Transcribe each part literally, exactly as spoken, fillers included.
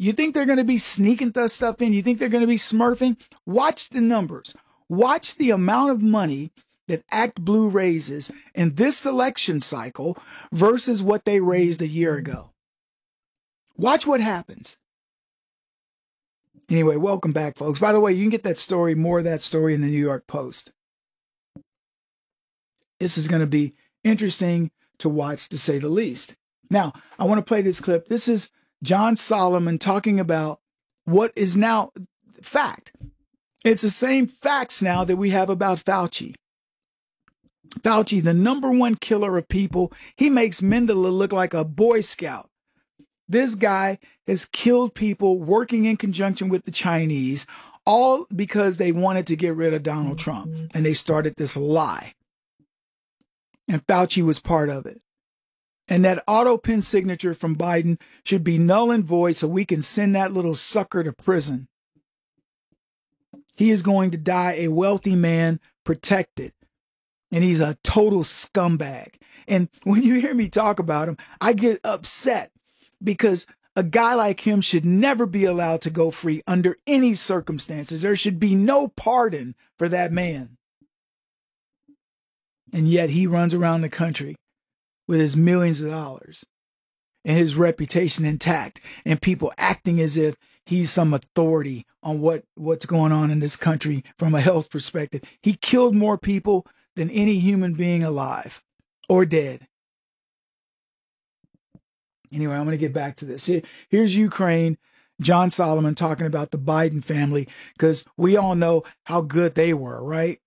You think they're going to be sneaking that stuff in? You think they're going to be smurfing? Watch the numbers. Watch the amount of money that Act Blue raises in this election cycle versus what they raised a year ago. Watch what happens. Anyway, welcome back, folks. By the way, you can get that story, more of that story in the New York Post. This is going to be interesting to watch, to say the least. Now, I want to play this clip. This is John Solomon talking about what is now fact. It's the same facts now that we have about Fauci. Fauci, the number one killer of people, he makes Mendele look like a Boy Scout. This guy has killed people working in conjunction with the Chinese, all because they wanted to get rid of Donald Trump. And they started this lie. And Fauci was part of it. And that auto pen signature from Biden should be null and void so we can send that little sucker to prison. He is going to die a wealthy man, protected. And he's a total scumbag. And when you hear me talk about him, I get upset because a guy like him should never be allowed to go free under any circumstances. There should be no pardon for that man. And yet he runs around the country with his millions of dollars and his reputation intact and people acting as if he's some authority on what, what's going on in this country from a health perspective. He killed more people than any human being alive or dead. Anyway, I'm going to get back to this. Here, here's Ukraine, John Solomon talking about the Biden family, because we all know how good they were, right?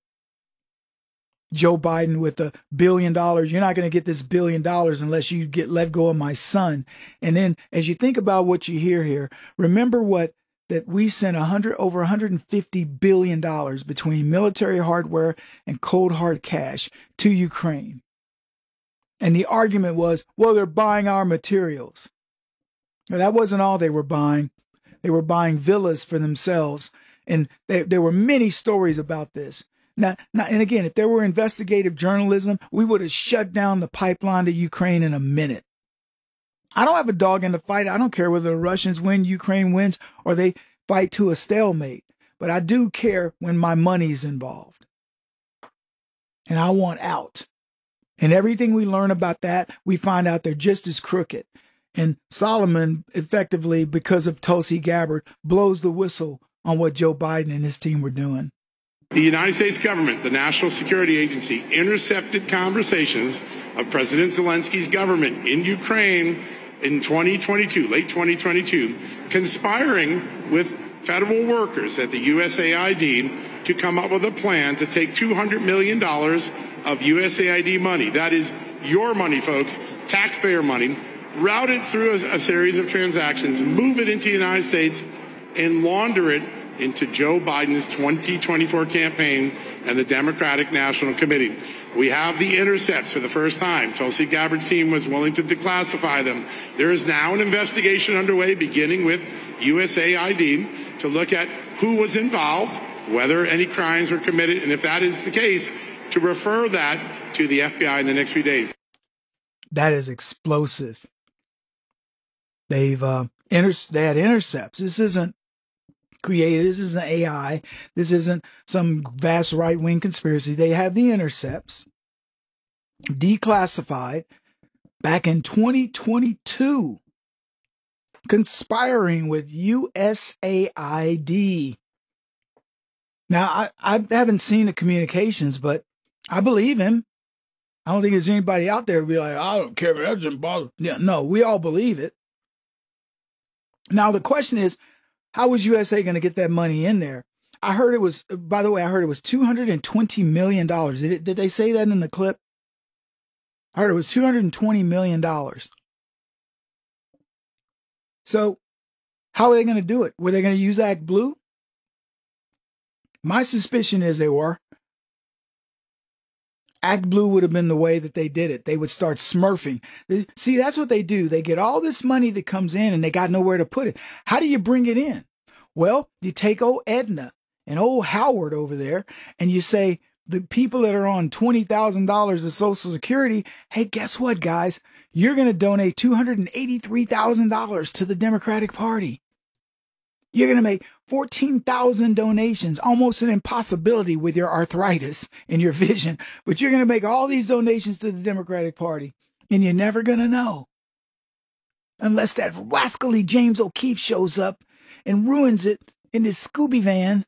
Joe Biden with a billion dollars. You're not going to get this billion dollars unless you get let go of my son. And then as you think about what you hear here, remember what that we sent one hundred over one hundred fifty billion dollars between military hardware and cold hard cash to Ukraine. And the argument was, well, they're buying our materials. Now, that wasn't all they were buying. They were buying villas for themselves. And they, there were many stories about this. Now, now, and again, if there were investigative journalism, we would have shut down the pipeline to Ukraine in a minute. I don't have a dog in the fight. I don't care whether the Russians win, Ukraine wins, or they fight to a stalemate. But I do care when my money's involved. And I want out. And everything we learn about that, we find out they're just as crooked. And Solomon, effectively, because of Tulsi Gabbard, blows the whistle on what Joe Biden and his team were doing. The United States government, the National Security Agency, intercepted conversations of President Zelensky's government in Ukraine in twenty twenty-two, late twenty twenty-two, conspiring with federal workers at the U S A I D to come up with a plan to take two hundred million dollars of U S A I D money. That is your money, folks, taxpayer money, route it through a, a series of transactions, move it into the United States, and launder it into Joe Biden's twenty twenty-four campaign and the Democratic National Committee. We have the intercepts for the first time. Tulsi Gabbard's team was willing to declassify them. There is now an investigation underway, beginning with U S A I D, to look at who was involved, whether any crimes were committed, and if that is the case, to refer that to the F B I in the next few days. That is explosive. They've uh, inter- they had intercepts. This isn't created. This isn't A I. This isn't some vast right-wing conspiracy. They have the intercepts declassified back in twenty twenty-two, conspiring with U S A I D. Now, I, I haven't seen the communications, but I believe him. I don't think there's anybody out there who be like, I don't care, that doesn't bother. Yeah, no, we all believe it. Now, the question is, how was U S A going to get that money in there? I heard it was, by the way, I heard it was two hundred twenty million dollars. Did, it, did they say that in the clip? I heard it was two hundred twenty million dollars. So how are they going to do it? Were they going to use Act Blue? My suspicion is they were. Act Blue would have been the way that they did it. They would start smurfing. See, that's what they do. They get all this money that comes in and they got nowhere to put it. How do you bring it in? Well, you take old Edna and old Howard over there and you say, the people that are on twenty thousand dollars of Social Security, hey, guess what, guys? You're going to donate two hundred eighty-three thousand dollars to the Democratic Party. You're going to make fourteen thousand donations, almost an impossibility with your arthritis and your vision. But you're going to make all these donations to the Democratic Party, and you're never going to know. Unless that rascally James O'Keefe shows up and ruins it in his Scooby van.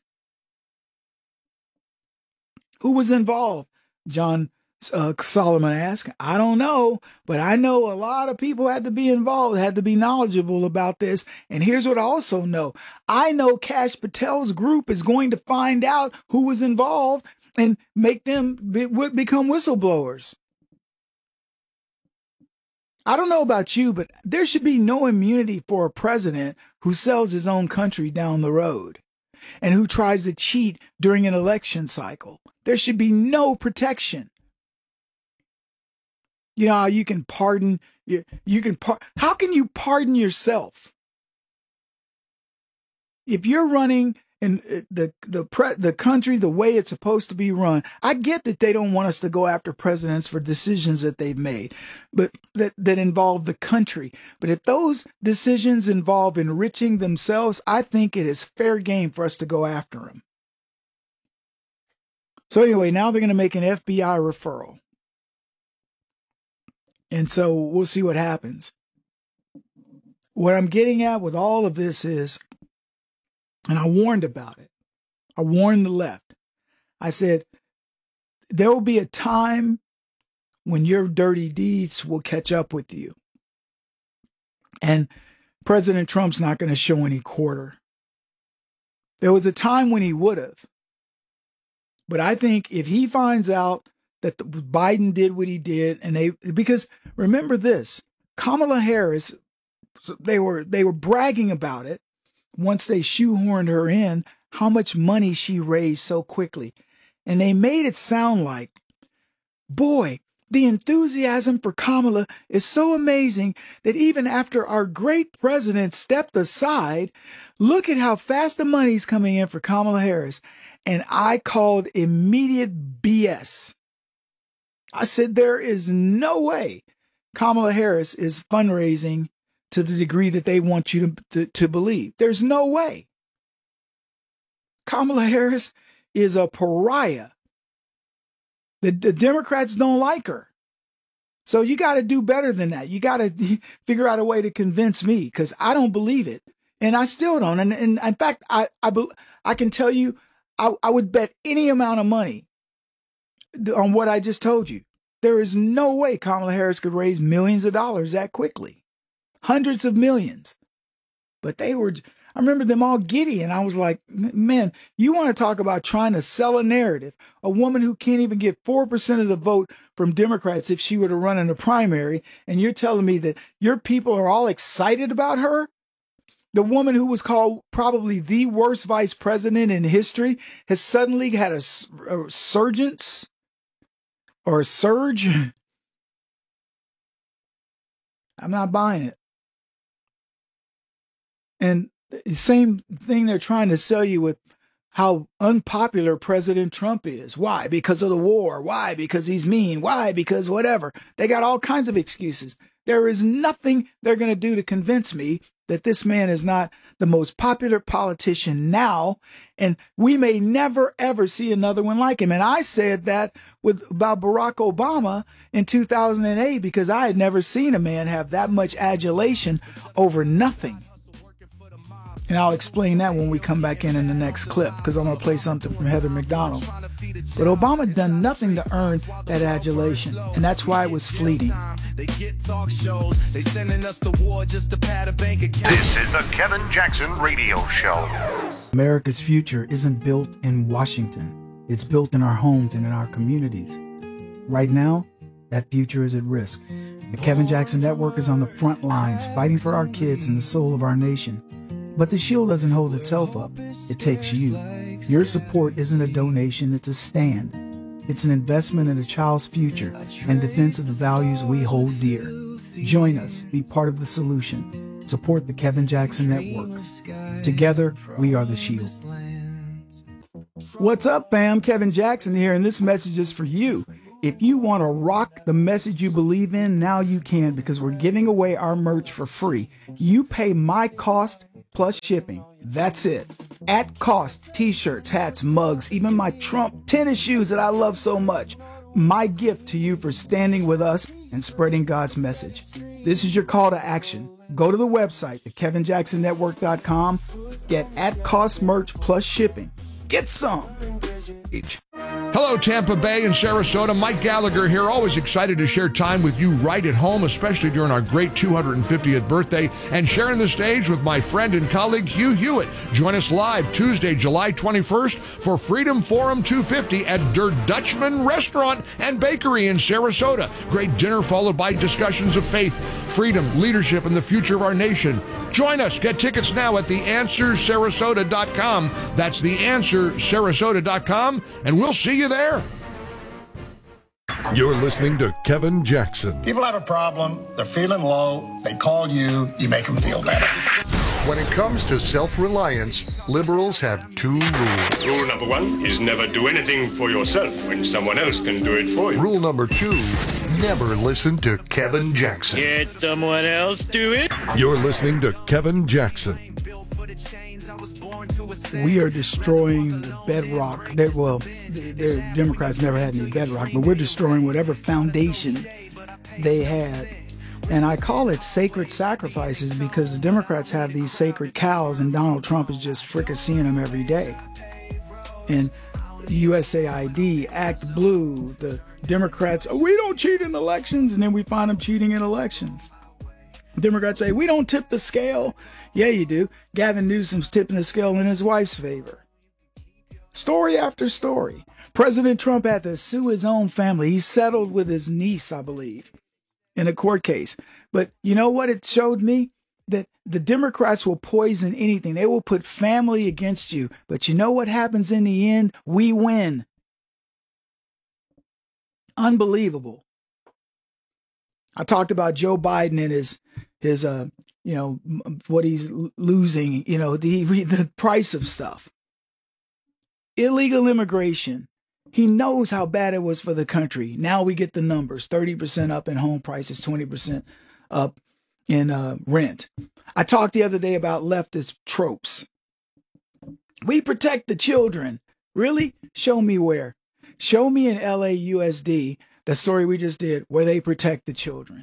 Who was involved? John uh, Solomon asked. I don't know, but I know a lot of people had to be involved, had to be knowledgeable about this. And here's what I also know. I know Kash Patel's group is going to find out who was involved and make them be, become whistleblowers. I don't know about you, but there should be no immunity for a president who sells his own country down the road and who tries to cheat during an election cycle. There should be no protection. You know how you can pardon, you, you can, par- how can you pardon yourself? If you're running in the, the, pre- the country the way it's supposed to be run, I get that they don't want us to go after presidents for decisions that they've made, but that, that involve the country. But if those decisions involve enriching themselves, I think it is fair game for us to go after them. So anyway, now they're going to make an F B I referral. And so we'll see what happens. What I'm getting at with all of this is, and I warned about it. I warned the left. I said, there will be a time when your dirty deeds will catch up with you. And President Trump's not going to show any quarter. There was a time when he would have. But I think if he finds out that the, Biden did what he did, and they, because remember this, Kamala Harris, they were they were bragging about it once they shoehorned her in, how much money she raised so quickly. And they made it sound like, boy, the enthusiasm for Kamala is so amazing that even after our great president stepped aside, look at how fast the money's coming in for Kamala Harris. And I called immediate B S. I said, there is no way Kamala Harris is fundraising to the degree that they want you to, to, to believe. There's no way. Kamala Harris is a pariah. The, the Democrats don't like her. So you got to do better than that. You got to figure out a way to convince me, because I don't believe it. And I still don't. And, and in fact, I, I, I can tell you, I, I would bet any amount of money on what I just told you. There is no way Kamala Harris could raise millions of dollars that quickly. Hundreds of millions. But they were, I remember them all giddy, and I was like, man, you want to talk about trying to sell a narrative? A woman who can't even get four percent of the vote from Democrats if she were to run in a primary, and you're telling me that your people are all excited about her? The woman who was called probably the worst vice president in history has suddenly had a, a surgence or a surge. I'm not buying it. And the same thing they're trying to sell you with how unpopular President Trump is. Why? Because of the war. Why? Because he's mean. Why? Because whatever. They got all kinds of excuses. There is nothing they're going to do to convince me that this man is not the most popular politician now, and we may never, ever see another one like him. And I said that with about Barack Obama in two thousand eight because I had never seen a man have that much adulation over nothing. And I'll explain that when we come back in in the next clip, because I'm going to play something from Heather McDonald. But Obama done nothing to earn that adulation, and that's why it was fleeting. They get talk shows. They sending us to war just to pad a bank account. This is the Kevin Jackson Radio Show. America's future isn't built in Washington. It's built in our homes and in our communities. Right now, that future is at risk. The Kevin Jackson Network is on the front lines, fighting for our kids and the soul of our nation. But the shield doesn't hold itself up. It takes you. Your support isn't a donation, it's a stand. It's an investment in a child's future and defense of the values we hold dear. Join us. Be part of the solution. Support the Kevin Jackson Network. Together, we are the shield. What's up, fam? Kevin Jackson here, and this message is for you. If you want to rock the message you believe in, now you can, because we're giving away our merch for free. You pay my cost plus shipping. That's it. At cost, t-shirts, hats, mugs, even my Trump tennis shoes that I love so much. My gift to you for standing with us and spreading God's message. This is your call to action. Go to the website, the kevin jackson network dot com. Get at cost merch plus shipping. Get some. Each. Hello, Tampa Bay and Sarasota. Mike Gallagher here. Always excited to share time with you right at home, especially during our great two hundred fiftieth birthday, and sharing the stage with my friend and colleague, Hugh Hewitt. Join us live Tuesday, July twenty-first for Freedom Forum two fifty at Der Dutchman Restaurant and Bakery in Sarasota. Great dinner followed by discussions of faith, freedom, leadership, and the future of our nation. Join us. Get tickets now at the answer sarasota dot com. That's the answer sarasota dot com, and we'll see you there. You're listening to Kevin Jackson. People have a problem, they're feeling low, they call you, you make them feel better. When it comes to self-reliance, liberals have two rules. Rule number one is never do anything for yourself when someone else can do it for you. Rule number two, never listen to Kevin Jackson. Get someone else do it. You're listening to Kevin Jackson. We are destroying the bedrock. That, well, the, the Democrats never had any bedrock, but we're destroying whatever foundation they had. And I call it sacred sacrifices because the Democrats have these sacred cows, and Donald Trump is just fricasseeing them every day. And U S A I D, Act Blue, the Democrats, oh, we don't cheat in elections, and then we find them cheating in elections. Democrats say, we don't tip the scale. Yeah, you do. Gavin Newsom's tipping the scale in his wife's favor. Story after story. President Trump had to sue his own family. He settled with his niece, I believe, in a court case. But you know what it showed me? That the Democrats will poison anything. They will put family against you. But you know what happens in the end? We win. Unbelievable. I talked about Joe Biden and his, his, uh, you know, what he's losing, you know, the, the price of stuff. Illegal immigration. He knows how bad it was for the country. Now we get the numbers, thirty percent up in home prices, twenty percent up in uh, rent. I talked the other day about leftist tropes. We protect the children. Really? Show me where. Show me in L A U S D, the story we just did, where they protect the children.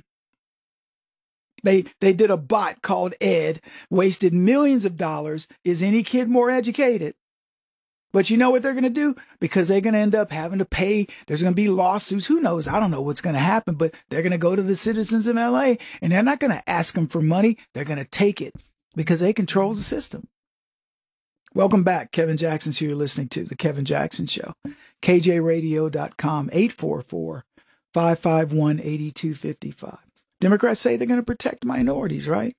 They they did a bot called Ed, wasted millions of dollars. Is any kid more educated? But you know what they're going to do? Because they're going to end up having to pay. There's going to be lawsuits. Who knows? I don't know what's going to happen, but they're going to go to the citizens in L A and they're not going to ask them for money. They're going to take it because they control the system. Welcome back. Kevin Jackson's here. You're listening to The Kevin Jackson Show. K J radio dot com, eight four four, five five one, eight two five five. Democrats say they're going to protect minorities, right?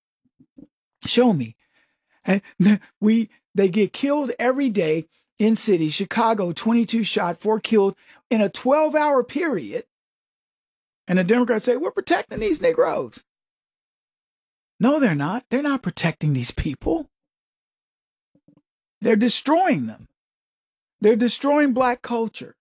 Show me. We They get killed every day in cities. Chicago, twenty-two shot, four killed in a twelve-hour period. And the Democrats say, we're protecting these Negroes. No, they're not. They're not protecting these people. They're destroying them. They're destroying black culture.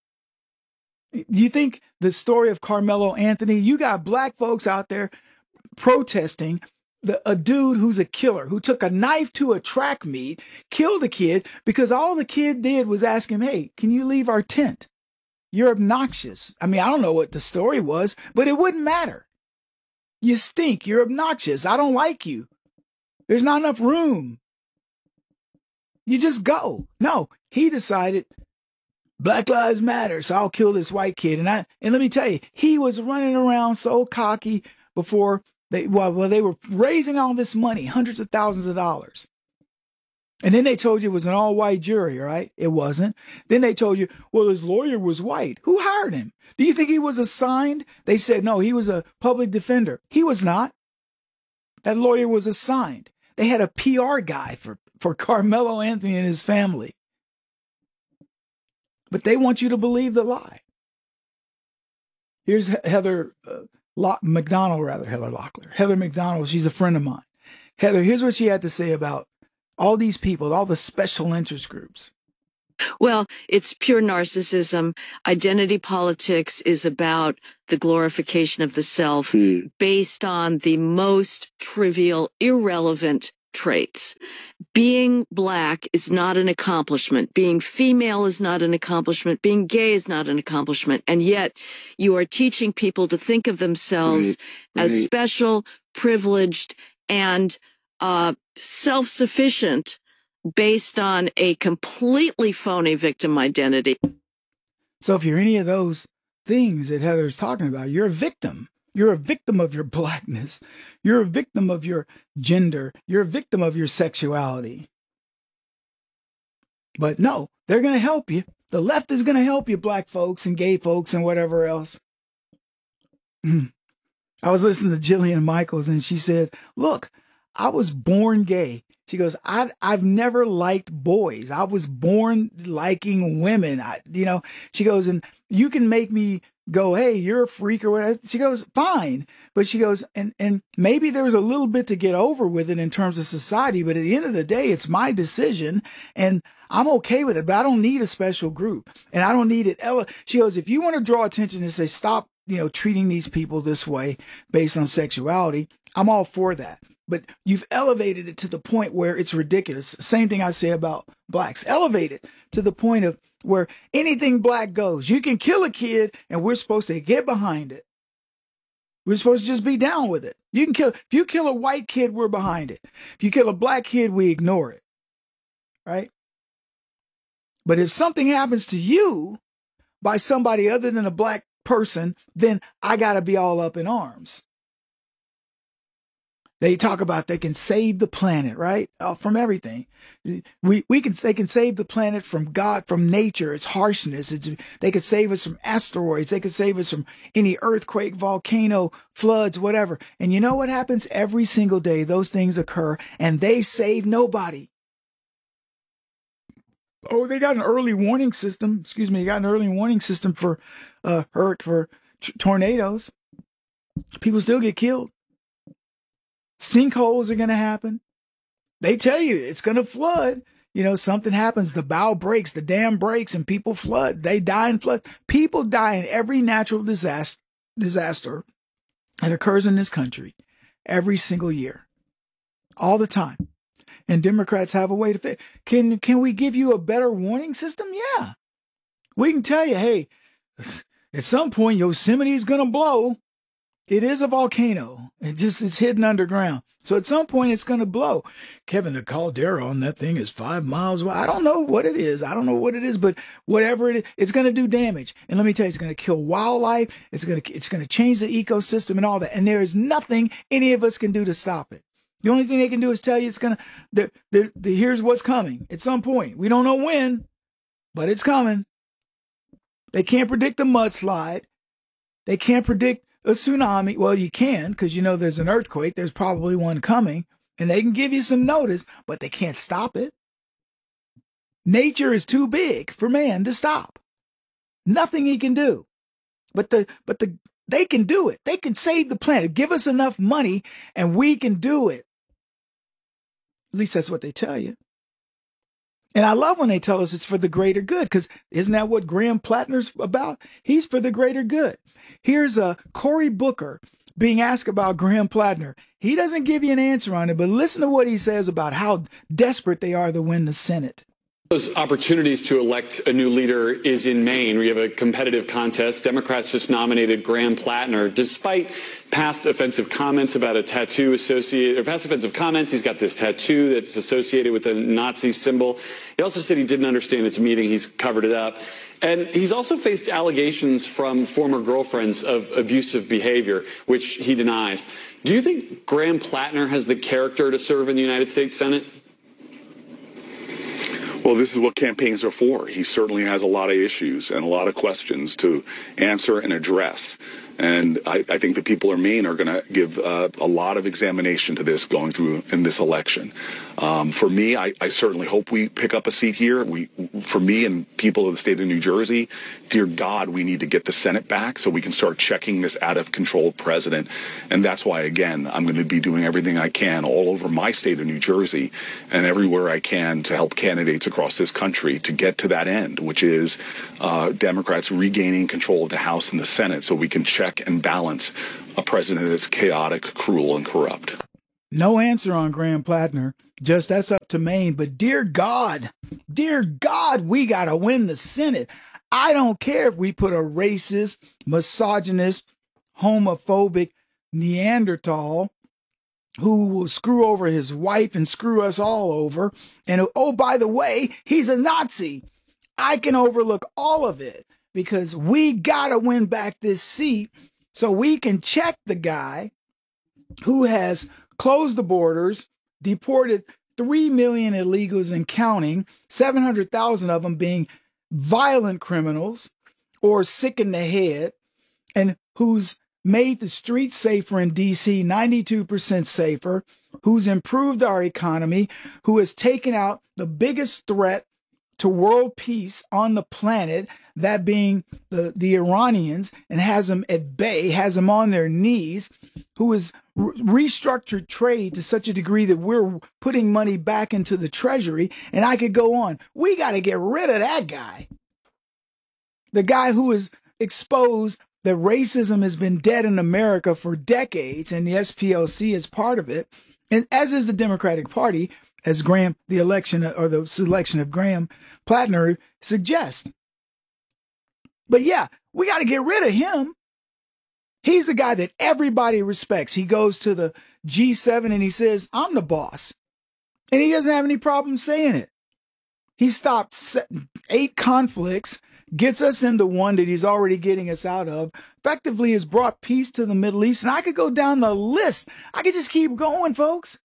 Do you think the story of Carmelo Anthony, you got black folks out there protesting the, a dude who's a killer, who took a knife to a track meet, killed a kid because all the kid did was ask him, hey, can you leave our tent? You're obnoxious. I mean, I don't know what the story was, but it wouldn't matter. You stink. You're obnoxious. I don't like you. There's not enough room. You just go. No, he decided Black Lives Matter, so I'll kill this white kid. And I and let me tell you, he was running around so cocky before they well, well they were raising all this money, hundreds of thousands of dollars. And then they told you it was an all-white jury, right? It wasn't. Then they told you, well, his lawyer was white. Who hired him? Do you think he was assigned? They said, no, he was a public defender. He was not. That lawyer was assigned. They had a P R guy for, for Carmelo Anthony and his family. But they want you to believe the lie. Here's Heather uh, Lock, McDonald, rather, Heather Locklear. Heather McDonald, she's a friend of mine. Heather, here's what she had to say about all these people, all the special interest groups. Well, it's pure narcissism. Identity politics is about the glorification of the self mm. based on the most trivial, irrelevant traits. Being black is not an accomplishment. Being female is not an accomplishment. Being gay is not an accomplishment. And yet you are teaching people to think of themselves right. as right. special, privileged, and uh, self-sufficient based on a completely phony victim identity. So if you're any of those things that Heather's talking about, you're a victim. You're a victim of your blackness. You're a victim of your gender. You're a victim of your sexuality. But no, they're going to help you. The left is going to help you, black folks and gay folks and whatever else. I was listening to Jillian Michaels and she said, look, I was born gay. She goes, I, I've never liked boys. I was born liking women. I, you know, she goes, and you can make me go, hey, you're a freak or whatever. She goes, fine. But she goes, and, and maybe there's a little bit to get over with it in terms of society. But at the end of the day, it's my decision and I'm okay with it, but I don't need a special group and I don't need it. Ella, she goes, if you want to draw attention and say, stop, you know, treating these people this way based on sexuality, I'm all for that. But you've elevated it to the point where it's ridiculous. Same thing I say about blacks. Elevate it to the point of where anything black goes. You can kill a kid and we're supposed to get behind it. We're supposed to just be down with it. You can kill, if you kill a white kid, we're behind it. If you kill a black kid, we ignore it. Right? But if something happens to you by somebody other than a black person, then I got to be all up in arms. They talk about they can save the planet, right? Uh, from everything. We we can they can save the planet from God, from nature, its harshness. It's, they can save us from asteroids. They can save us from any earthquake, volcano, floods, whatever. And you know what happens every single day? Those things occur, and they save nobody. Oh, they got an early warning system. Excuse me, they got an early warning system for uh hurt for t- tornadoes. People still get killed. Sinkholes are going to happen. They tell you it's going to flood. You know, something happens, the bow breaks, the dam breaks, and people flood. They die in flood. People die in every natural disaster, disaster that occurs in this country every single year, all the time. And Democrats have a way to fix. Can, can we give you a better warning system? Yeah. We can tell you, hey, at some point, Yosemite is going to blow. It is a volcano. It just, it's hidden underground. So at some point it's going to blow. Kevin, the caldera on that thing is five miles wide. I don't know what it is. I don't know what it is, but whatever it is, it's going to do damage. And let me tell you, it's going to kill wildlife. It's going to, it's going to change the ecosystem and all that. And there is nothing any of us can do to stop it. The only thing they can do is tell you it's going to, the, the, the, here's what's coming at some point. We don't know when, but it's coming. They can't predict a mudslide. They can't predict a tsunami. Well, you can, because you know there's an earthquake. There's probably one coming, and they can give you some notice, but they can't stop it. Nature is too big for man to stop. Nothing he can do. But the but the they can do it. They can save the planet. Give us enough money, and we can do it. At least that's what they tell you. And I love when they tell us it's for the greater good, because isn't that what Graham Plattner's about? He's for the greater good. Here's uh, Cory Booker being asked about Graham Plattner. He doesn't give you an answer on it, but listen to what he says about how desperate they are to win the Senate. Those opportunities to elect a new leader is in Maine. We have a competitive contest. Democrats just nominated Graham Plattner, despite past offensive comments about a tattoo associated, or past offensive comments. He's got this tattoo that's associated with a Nazi symbol. He also said he didn't understand its meaning. He's covered it up. And he's also faced allegations from former girlfriends of abusive behavior, which he denies. Do you think Graham Plattner has the character to serve in the United States Senate? Well, this is what campaigns are for. He certainly has a lot of issues and a lot of questions to answer and address. And I, I think the people of Maine are going to give uh, a lot of examination to this going through in this election. Um, for me, I, I certainly hope we pick up a seat here. We, for me and people of the state of New Jersey, dear God, we need to get the Senate back so we can start checking this out-of-control president. And that's why, again, I'm going to be doing everything I can all over my state of New Jersey and everywhere I can to help candidates across this country to get to that end, which is uh, Democrats regaining control of the House and the Senate so we can check and balance a president that's chaotic, cruel, and corrupt. No answer on Graham Plattner. Just that's up to Maine. But dear God, dear God, we got to win the Senate. I don't care if we put a racist, misogynist, homophobic Neanderthal who will screw over his wife and screw us all over. And oh, by the way, he's a Nazi. I can overlook all of it because we got to win back this seat so we can check the guy who has closed the borders, deported three million illegals and counting, seven hundred thousand of them being violent criminals or sick in the head, and who's made the streets safer in D C, ninety-two percent safer, who's improved our economy, who has taken out the biggest threat to world peace on the planet, that being the, the Iranians, and has them at bay, has them on their knees, who has re- restructured trade to such a degree that we're putting money back into the treasury, and I could go on. We got to get rid of that guy. The guy who has exposed that racism has been dead in America for decades, and the S P L C is part of it, and as is the Democratic Party, as Graham, the election or the selection of Graham Plattner suggests. But yeah, we got to get rid of him. He's the guy that everybody respects. He goes to the G seven and he says, I'm the boss. And he doesn't have any problem saying it. He stopped eight conflicts, gets us into one that he's already getting us out of, effectively has brought peace to the Middle East. And I could go down the list. I could just keep going, folks.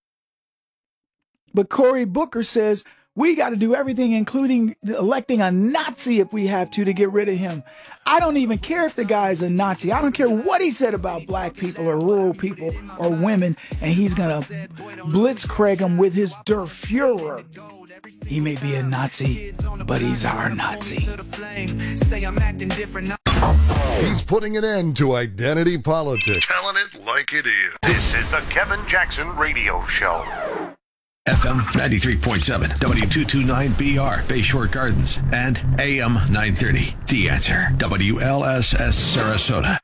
But Cory Booker says we got to do everything, including electing a Nazi if we have to, to get rid of him. I don't even care if the guy's a Nazi. I don't care what he said about black people or rural people or women, and he's going to blitzkrieg them with his Der Fuhrer. He may be a Nazi, but he's our Nazi. He's putting an end to identity politics. Telling it like it is. This is the Kevin Jackson Radio Show. F M ninety-three point seven, W two twenty-nine B R, Bayshore Gardens, and A M nine thirty, The Answer, W L S S Sarasota.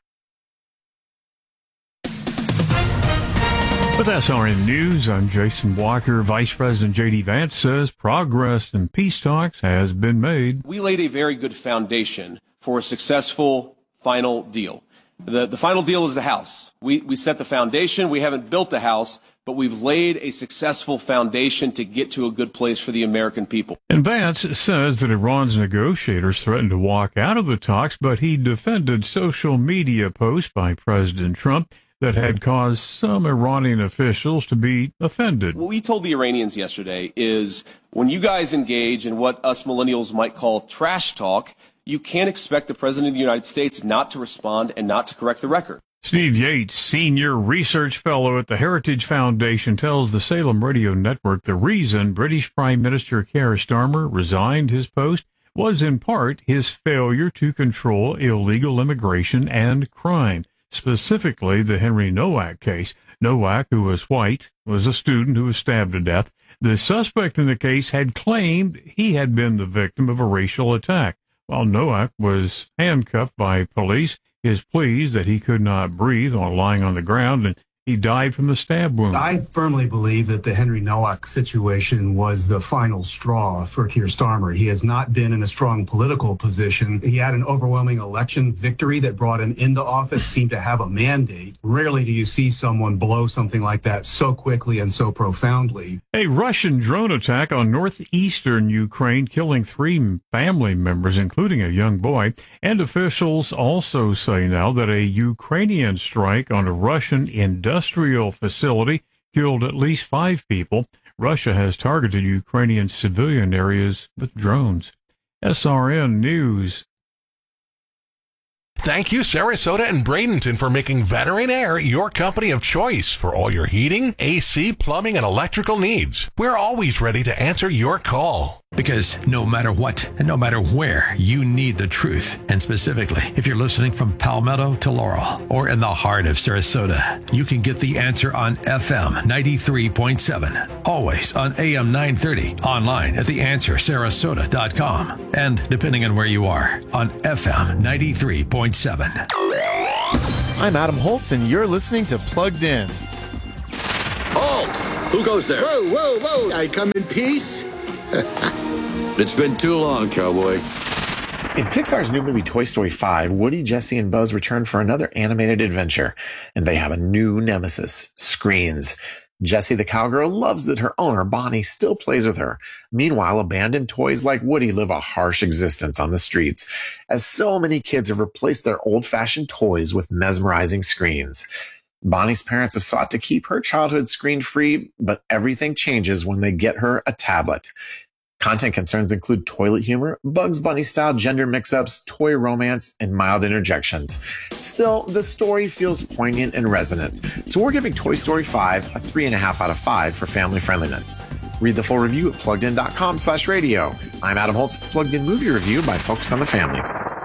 With S R N News, I'm Jason Walker. Vice President J D Vance says progress in peace talks has been made. We laid a very good foundation for a successful final deal. The, the final deal is the House. We, we set the foundation. We haven't built the House, but we've laid a successful foundation to get to a good place for the American people. And Vance says that Iran's negotiators threatened to walk out of the talks, but he defended social media posts by President Trump that had caused some Iranian officials to be offended. What we told the Iranians yesterday is when you guys engage in what us millennials might call trash talk, you can't expect the President of the United States not to respond and not to correct the record. Steve Yates, senior research fellow at the Heritage Foundation, tells the Salem Radio Network the reason British Prime Minister Keir Starmer resigned his post was in part his failure to control illegal immigration and crime, specifically the Henry Nowak case. Nowak, who was white, was a student who was stabbed to death. The suspect in the case had claimed he had been the victim of a racial attack. While Nowak was handcuffed by police, his pleas that he could not breathe while lying on the ground, and he died from the stab wound. I firmly believe that the Henry Nowak situation was the final straw for Keir Starmer. He has not been in a strong political position. He had an overwhelming election victory that brought him into office, seemed to have a mandate. Rarely do you see someone blow something like that so quickly and so profoundly. A Russian drone attack on northeastern Ukraine, killing three family members, including a young boy. And officials also say now that a Ukrainian strike on a Russian industrial industrial facility killed at least five people. Russia has targeted Ukrainian civilian areas with drones. S R N News. Thank you, Sarasota and Bradenton, for making Veteran Air your company of choice for all your heating, A C, plumbing, and electrical needs. We're always ready to answer your call. Because no matter what and no matter where, you need the truth. And specifically, if you're listening from Palmetto to Laurel or in the heart of Sarasota, you can get the answer on F M ninety-three point seven. Always on A M nine thirty. Online at the answer sarasota dot com. And depending on where you are, on F M ninety-three point seven. I'm Adam Holtz, and you're listening to Plugged In. Halt! Who goes there? Whoa, whoa, whoa! I come in peace. It's been too long, cowboy. In Pixar's new movie Toy Story five, Woody, Jesse, and Buzz return for another animated adventure, and they have a new nemesis, screens. Jessie the cowgirl loves that her owner, Bonnie, still plays with her. Meanwhile, abandoned toys like Woody live a harsh existence on the streets, as so many kids have replaced their old-fashioned toys with mesmerizing screens. Bonnie's parents have sought to keep her childhood screen-free, but everything changes when they get her a tablet. Content concerns include toilet humor, Bugs Bunny-style gender mix-ups, toy romance, and mild interjections. Still, the story feels poignant and resonant, so we're giving Toy Story five a three point five out of five for family friendliness. Read the full review at pluggedin.com slash radio. I'm Adam Holtz, Plugged In Movie Review by Focus on the Family.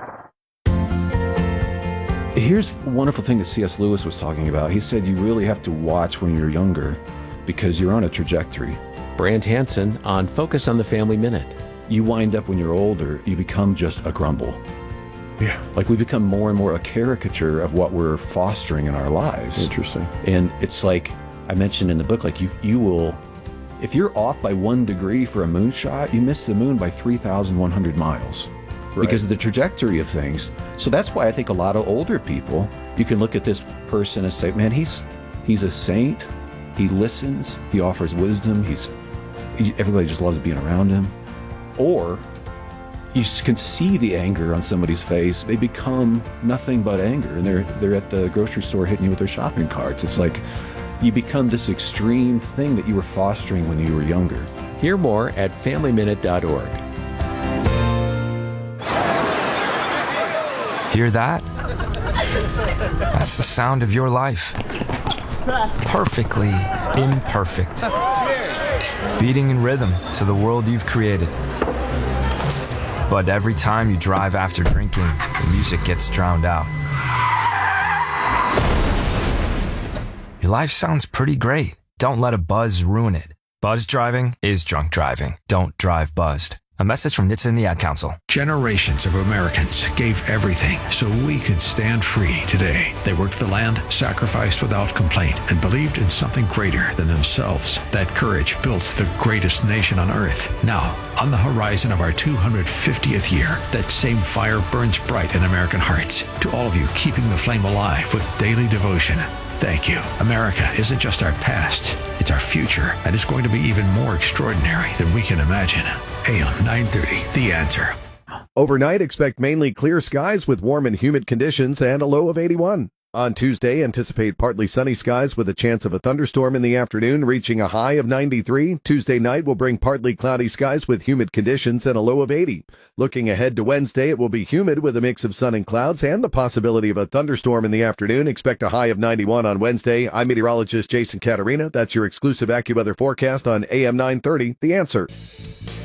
Here's the wonderful thing that C S Lewis was talking about. He said you really have to watch when you're younger because you're on a trajectory. Brant Hansen on Focus on the Family Minute. You wind up when you're older, you become just a grumble. Yeah. Like we become more and more a caricature of what we're fostering in our lives. Interesting. And it's like I mentioned in the book, like you, you will, if you're off by one degree for a moonshot, you miss the moon by three thousand one hundred miles. Right. Because of the trajectory of things. So that's why I think a lot of older people, you can look at this person and say, man, he's he's a saint. He listens. He offers wisdom. He's he, everybody just loves being around him. Or you can see the anger on somebody's face. They become nothing but anger, and they're they're at the grocery store hitting you with their shopping carts. It's like you become this extreme thing that you were fostering when you were younger. Hear more at family minute dot org. Hear that? That's the sound of your life. Perfectly imperfect. Beating in rhythm to the world you've created. But every time you drive after drinking, the music gets drowned out. Your life sounds pretty great. Don't let a buzz ruin it. Buzz driving is drunk driving. Don't drive buzzed. A message from N H T S A and the Ad Council. Generations of Americans gave everything so we could stand free today. They worked the land, sacrificed without complaint, and believed in something greater than themselves. That courage built the greatest nation on earth. Now, on the horizon of our two hundred fiftieth year, that same fire burns bright in American hearts. To all of you keeping the flame alive with daily devotion, thank you. America isn't just our past, it's our future, and it's going to be even more extraordinary than we can imagine. A M nine thirty, The Answer. Overnight, expect mainly clear skies with warm and humid conditions and a low of eighty-one. On Tuesday, anticipate partly sunny skies with a chance of a thunderstorm in the afternoon, reaching a high of ninety-three. Tuesday night will bring partly cloudy skies with humid conditions and a low of eighty. Looking ahead to Wednesday, it will be humid with a mix of sun and clouds and the possibility of a thunderstorm in the afternoon. Expect a high of ninety-one on Wednesday. I'm meteorologist Jason Caterina. That's your exclusive AccuWeather forecast on A M nine thirty, The Answer.